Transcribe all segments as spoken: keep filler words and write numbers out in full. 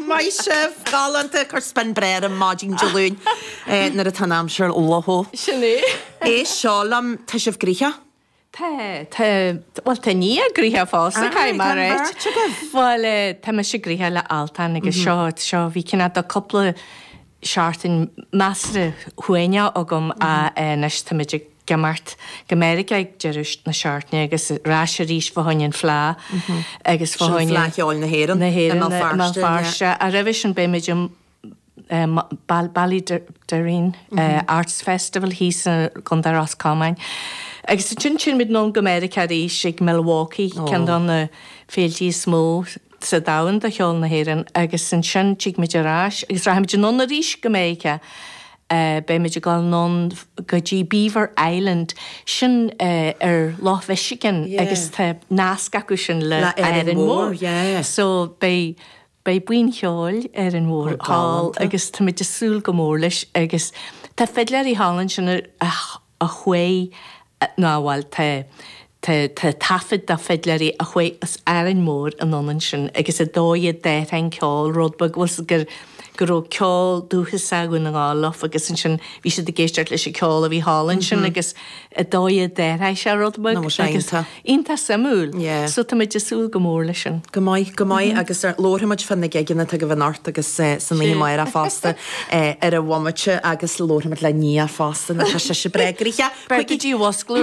mai sef galanta chu span bread an mágin deún nar a tan amsir loho. Sinné. É seálam tá sibh grícha? Tá, tá, well, tá ní a gríthe fásta cai mar réit. Well, tá me se gríthe le altan agus seo, seo bhí cinna do coppla seartain measra huaine agam a nes tá meidir gemart America ag deirist na seartne agus ráise ríis fáin flá agus fáin fláceáil na héan na héan na farste a revision be meidir Ballyderreen Arts Festival hís gan dar as Cámain. Agus tún sin mid non America ríis ag Milwaukee cean don na féiltí smó sa dahan a cheol na héan agus san sin tíigh meidir ráis agus ra meidir non na ríis America. Uh, be meidir gáil non go dtí Beaver Island sin uh, ar Loch Michigan yeah. agus tá náasca acu sin le Erin Mór. Yeah. So be be buin cheáil ar an mór hall agus tá meidir súil go mór leis agus tá fedleir í hálan sin a, a chué náhil tá Tá tafid da fedleir a chué as Erin Mór an onan sin agus a dóiad déit an ceáil rodbag was gur gur ceáil dúchas sagun an gálof agus sin sin bhí sé de géisteart leis sé ceáil a bhí hálann sin agus a dóiad déir se rodbag agus ínta samúil so tá meidir súil go mór lei sin. Go maiid go maiid agus lóthimiid fan na geganna tu go bhhanart agus san ní mar a fásta ar a bhhaimiite agus lóthimiid le ní a fásta na se se bregricha Bregadí wasglúir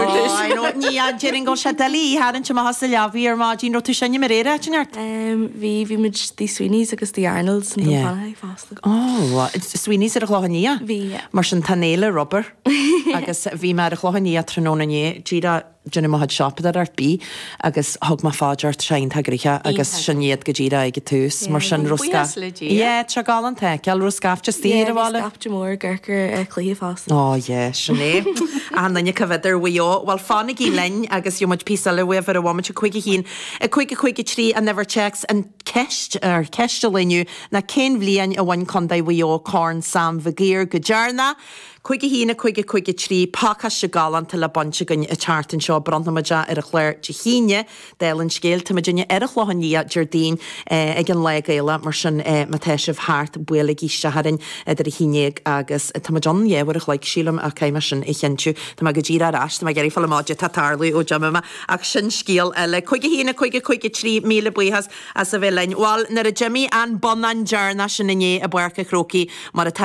ní a jeing go se dalí háann se has leabhí ar má dín tú senne mar réire teart? Bhí bhí mid tí Sweeneys agus tí Arnolds an fásta. Ó, Sweeneys ar a chláhanní? Bhí. Mar sin tanéile Robert agus bhí mar a chláhanní a trónané tíra Jenny had shop ar bí agus thug má fáideart sein tá gricha agus sin iad go ddíra ag túús mar sin rusca. Ié, tre gálan te, ceall ruscafte tíar bhála? Scafte mór gurgur clí fásta. Ó, é, sinné. A nanne cyfydr wio, wel fánig í lein agus yw much písa le wef ar a wamach a chuige hín. A chuige chuige trí a never checks an ceist ar ceist a leniu na cén bblion a bhain condai wio corn sam vigéir go dearna. Chuige hína chuige chuige trí pácha se galan til le bonse gunn a chartan seo brandnamaide ar a chléir de híine délann scéil tamaidine ar a chlohanní Jardín ag an le gaile mar sin matéisih háart buile gíiste harin idir a híineag agus tamaidjon éhar a chleig sílam a caiime sin i chenú Tá go ddíra ráist má geirí fallmáide tatarlaí ó jamama ach sin scíal eile chuige hína chuige chuige trí míle buchas as a bhfulein bháil nar a Jimmy an bonan dearna sin inné a buircha chróci mar a